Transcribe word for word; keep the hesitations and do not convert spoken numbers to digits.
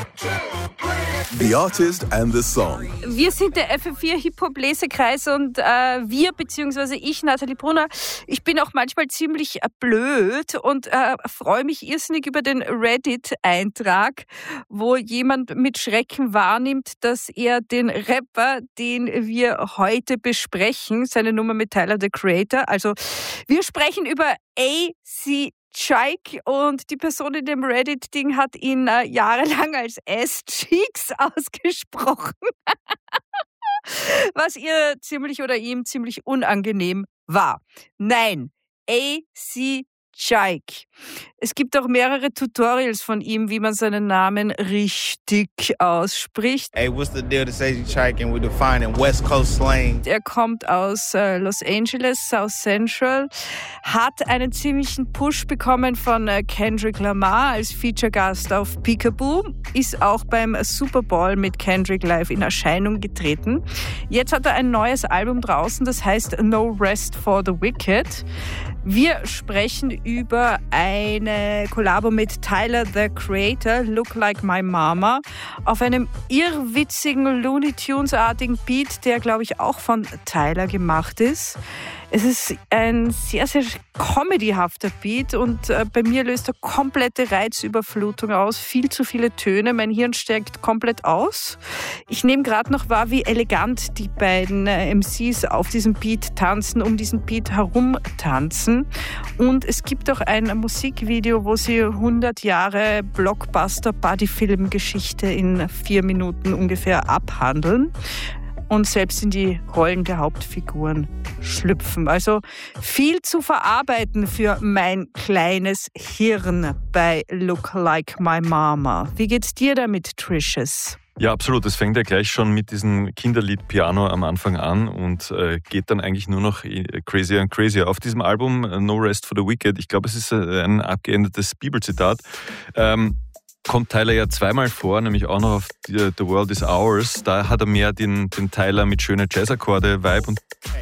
The Artist and the Song. Wir sind der F M vier Hip-Hop-Lesekreis und äh, wir, beziehungsweise ich, Nathalie Brunner, ich bin auch manchmal ziemlich äh, blöd und äh, freue mich irrsinnig über den Reddit-Eintrag, wo jemand mit Schrecken wahrnimmt, dass er den Rapper, den wir heute besprechen, seine Nummer mit Tyler, the Creator, also wir sprechen über A C Chike und die Person in dem Reddit-Ding hat ihn äh, jahrelang als Ass-Cheeks ausgesprochen, was ihr ziemlich oder ihm ziemlich unangenehm war. Nein, A C Chike. Es gibt auch mehrere Tutorials von ihm, wie man seinen Namen richtig ausspricht. Hey, what's the deal? This A C Chike and we define in West Coast slang. Er kommt aus äh, Los Angeles, South Central, hat einen ziemlichen Push bekommen von äh, Kendrick Lamar als Feature-Gast auf Peekaboo, ist auch beim Super Bowl mit Kendrick live in Erscheinung getreten. Jetzt hat er ein neues Album draußen, das heißt No Rest for the Wicked. Wir sprechen über eine Kollabo mit Tyler, the Creator, Look Like My Mama, auf einem irrwitzigen Looney Tunes-artigen Beat, der, glaube ich, auch von Tyler gemacht ist. Es ist ein sehr, sehr comedyhafter Beat und äh, bei mir löst er komplette Reizüberflutung aus. Viel zu viele Töne, mein Hirn steigt komplett aus. Ich nehme gerade noch wahr, wie elegant die beiden äh, M Cs auf diesem Beat tanzen, um diesen Beat herum tanzen. Und es gibt auch ein Musikvideo, wo sie hundert Jahre Blockbuster-Buddy-Film-Geschichte in vier Minuten ungefähr abhandeln und selbst in die Rollen der Hauptfiguren schlüpfen. Also viel zu verarbeiten für mein kleines Hirn bei Look Like My Mama. Wie geht's dir damit, Tricious? Ja, absolut. Es fängt ja gleich schon mit diesem Kinderlied-Piano am Anfang an und äh, geht dann eigentlich nur noch crazier und crazier. Auf diesem Album No Rest for the Wicked, ich glaube, es ist ein abgeändertes Bibelzitat, ähm, kommt Tyler ja zweimal vor, nämlich auch noch auf The World Is Ours. Da hat er mehr den, den Tyler mit schönen Jazzakkorde-Vibe und